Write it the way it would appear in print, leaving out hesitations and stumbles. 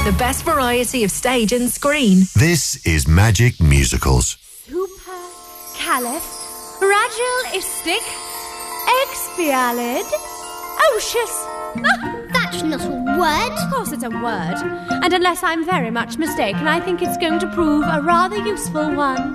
The best variety of stage and screen. This is Magic Musicals. Supercalifragilistic expialidocious. That's not a word. Of course it's a word. And unless I'm very much mistaken, I think it's going to prove a rather useful one.